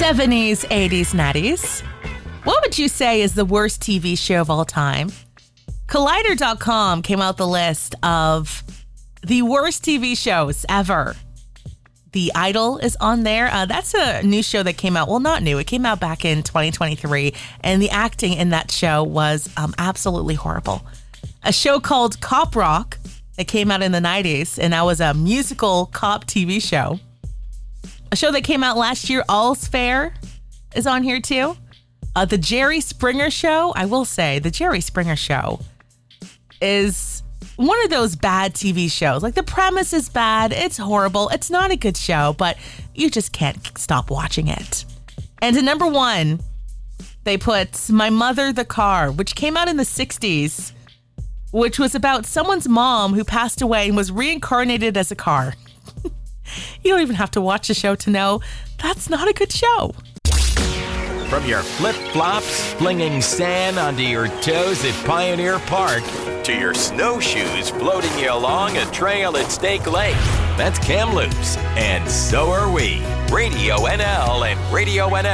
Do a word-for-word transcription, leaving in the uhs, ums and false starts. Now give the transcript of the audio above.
seventies, eighties, nineties. What would you say is the worst T V show of all time? Collider dot com came out the list of the worst T V shows ever. The Idol is on there. Uh, that's a new show that came out. Well, not new. It came out back in twenty twenty-three, and the acting in that show was um, absolutely horrible. A show called Cop Rock that came out in the nineties, and that was a musical cop T V show. A show that came out last year, All's Fair, is on here too. Uh, the Jerry Springer Show, I will say, the Jerry Springer Show is one of those bad T V shows. Like, the premise is bad. It's horrible. It's not a good show, but you just can't stop watching it. And to number one, they put My Mother the Car, which came out in the sixties, which was about someone's mom who passed away and was reincarnated as a car. You don't even have to watch the show to know that's not a good show. From your flip-flops, flinging sand onto your toes at Pioneer Park, to your snowshoes floating you along a trail at Snake Lake, that's Kamloops, and so are we. Radio N L and Radio N L